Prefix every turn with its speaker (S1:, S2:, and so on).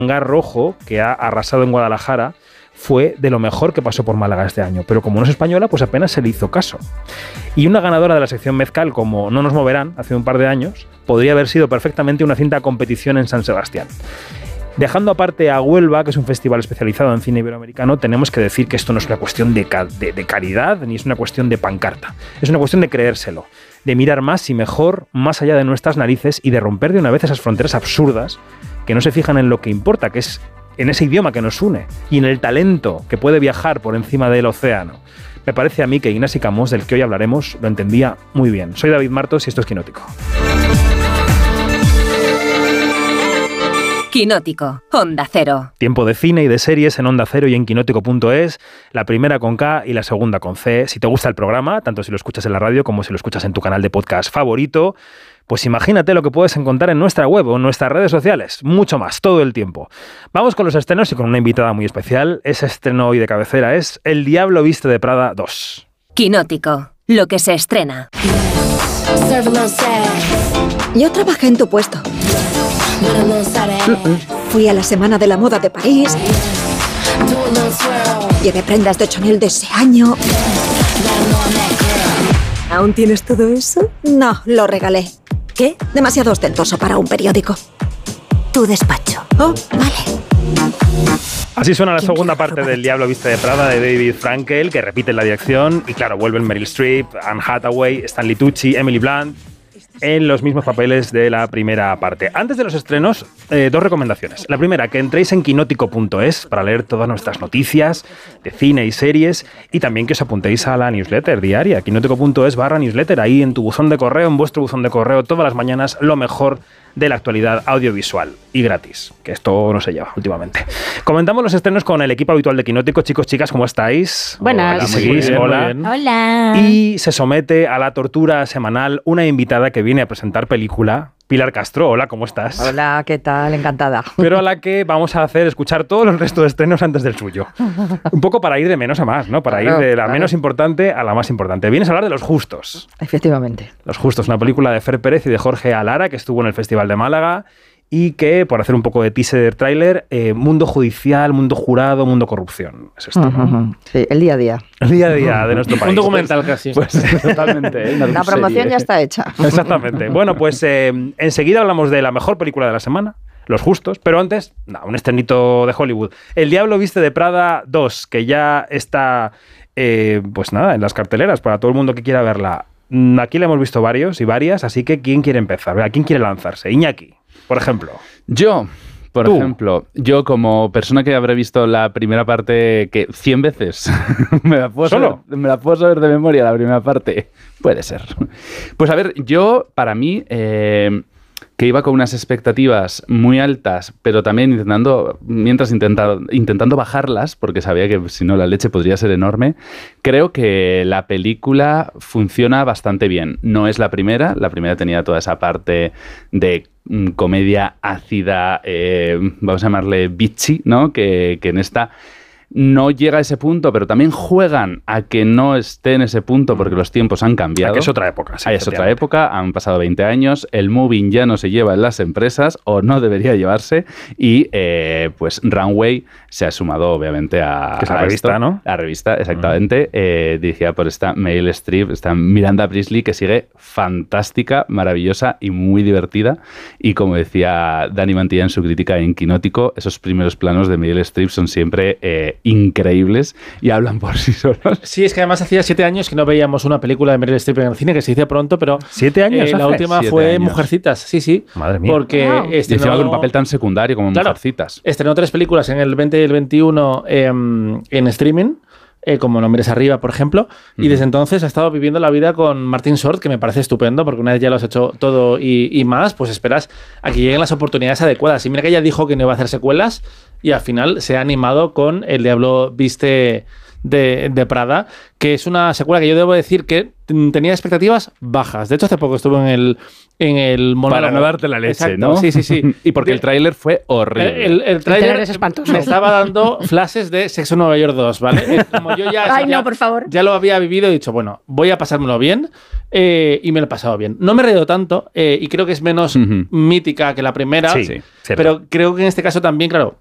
S1: Hangar Rojo, que ha arrasado en Guadalajara, fue de lo mejor que pasó por Málaga este año, pero como no es española, pues apenas se le hizo caso. Y una ganadora de la sección Mezcal, como No nos moverán, hace un par de años, podría haber sido perfectamente una cinta a competición en San Sebastián. Dejando aparte a Huelva, que es un festival especializado en cine iberoamericano, tenemos que decir que esto no es una cuestión de caridad, ni es una cuestión de pancarta. Es una cuestión de creérselo, de mirar más y mejor, más allá de nuestras narices y de romper de una vez esas fronteras absurdas que no se fijan en lo que importa, que es en ese idioma que nos une y en el talento que puede viajar por encima del océano. Me parece a mí que Ignasi Camós, del que hoy hablaremos, lo entendía muy bien. Soy David Martos y esto es Quinótico.
S2: Quinótico, Onda Cero.
S1: Tiempo de cine y de series en Onda Cero y en quinótico.es, la primera con K y la segunda con C. Si te gusta el programa, tanto si lo escuchas en la radio como si lo escuchas en tu canal de podcast favorito, pues imagínate lo que puedes encontrar en nuestra web o en nuestras redes sociales. Mucho más, todo el tiempo. Vamos con los estrenos y con una invitada muy especial. Ese estreno hoy de cabecera es El Diablo Viste de Prada 2.
S2: Quinótico, lo que se estrena.
S3: Yo trabajé en tu puesto. Fui a la Semana de la Moda de París. Llevé prendas de Chanel de ese año. ¿Aún tienes todo eso? No, lo regalé. ¿Qué? Demasiado ostentoso para un periódico. Tu despacho. Oh, vale.
S1: Así suena la segunda parte del Diablo Viste de Prada de David Frankel, que repite la dirección y claro, vuelven Meryl Streep, Anne Hathaway, Stanley Tucci, Emily Blunt en los mismos papeles de la primera parte. Antes de los estrenos, dos recomendaciones. La primera, que entréis en quinótico.es para leer todas nuestras noticias de cine y series y también que os apuntéis a la newsletter diaria, quinótico.es/newsletter, ahí en tu buzón de correo, en vuestro buzón de correo, todas las mañanas, lo mejor de la actualidad audiovisual y gratis, que esto no se lleva últimamente. Comentamos los estrenos con el equipo habitual de Quinótico. Chicos, chicas, ¿cómo estáis?
S4: Buenas.
S1: ¿Seguís? Hola.
S4: Hola.
S1: Y se somete a la tortura semanal una invitada que viene a presentar película, Pilar Castro. Hola, ¿cómo estás?
S4: Hola, ¿qué tal? Encantada.
S1: Pero a la que vamos a hacer escuchar todos los restos de estrenos antes del suyo. Un poco para ir de menos a más, ¿no? Para ir de la menos importante a la más importante. Vienes a hablar de Los Justos.
S4: Efectivamente.
S1: Los Justos, una película de Fer Pérez y de Jorge Alara que estuvo en el Festival de Málaga y que, por hacer un poco de teaser tráiler, mundo judicial, mundo jurado, mundo corrupción. Es esto, ¿no?
S4: Sí, el día a día.
S1: El día a día de nuestro país.
S5: Un documental casi.
S1: Pues totalmente.
S4: La promoción ya está hecha.
S1: Exactamente. Bueno, pues enseguida hablamos de la mejor película de la semana, Los Justos, pero antes, un estrenito de Hollywood. El Diablo Viste de Prada 2, que ya está, pues nada, en las carteleras para todo el mundo que quiera verla. Aquí le hemos visto varios y varias, así que ¿quién quiere empezar? ¿A quién quiere lanzarse? Iñaki, por ejemplo.
S6: Yo, por ejemplo, yo como persona que habré visto la primera parte que 100 veces, me la puedo saber de memoria la primera parte, puede ser. Pues a ver, yo, para mí, que iba con unas expectativas muy altas, pero también intentando bajarlas, porque sabía que si no la leche podría ser enorme, creo que la película funciona bastante bien. No es la primera tenía toda esa parte de comedia ácida, vamos a llamarle bitchy, ¿no? Que en esta no llega a ese punto, pero también juegan a que no esté en ese punto porque los tiempos han cambiado.
S1: Que es otra época. Sí,
S6: es otra época, han pasado 20 años, el moving ya no se lleva en las empresas o no debería llevarse y pues Runway se ha sumado obviamente a...
S1: Que es la revista, ¿no?
S6: La revista, exactamente, dirigida por esta Meryl Streep, esta Miranda Priestley, que sigue fantástica, maravillosa y muy divertida. Y como decía Dani Mantilla en su crítica en Quinótico, esos primeros planos de Meryl Streep son siempre increíbles y hablan por sí solos.
S5: Sí, es que además hacía 7 años que no veíamos una película de Meryl Streep en el cine, que se dice pronto, pero
S1: 7 años
S5: la última fue Mujercitas, sí.
S1: Madre mía.
S5: Porque
S6: estrenó con un papel tan secundario como Mujercitas.
S5: Estrenó 3 películas en el 20 y el 21 en streaming, como No mires arriba, por ejemplo, y desde entonces ha estado viviendo la vida con Martin Short, que me parece estupendo, porque una vez ya lo has hecho todo y más, pues esperas a que lleguen las oportunidades adecuadas. Y mira que ella dijo que no iba a hacer secuelas, y al final se ha animado con El Diablo Viste de Prada, que es una secuela que yo debo decir que tenía expectativas bajas. De hecho, hace poco estuve en el monólogo.
S6: Para no darte la leche,
S5: Exacto,
S6: ¿no?
S5: Sí.
S6: Y porque el tráiler fue horrible.
S5: El tráiler
S7: es espantoso.
S5: me estaba dando flashes de Sexo en Nueva York 2, ¿vale? Como yo ya,
S7: Ay, no, por favor.
S5: ya lo había vivido, he dicho, bueno, voy a pasármelo bien, y me lo he pasado bien. No me he reído tanto, y creo que es menos mítica que la primera,
S1: Sí, cierto.
S5: pero creo que en este caso también, claro,